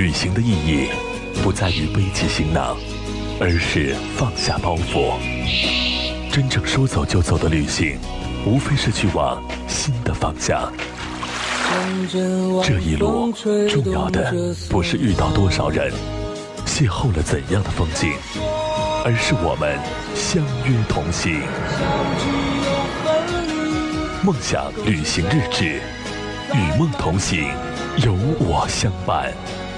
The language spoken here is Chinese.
旅行的意义不在于背起行囊，而是放下包袱。真正说走就走的旅行，无非是去往新的方向。这一路重要的不是遇到多少人，邂逅了怎样的风景，而是我们相约同行。梦想旅行日志，与梦同行，有我相伴。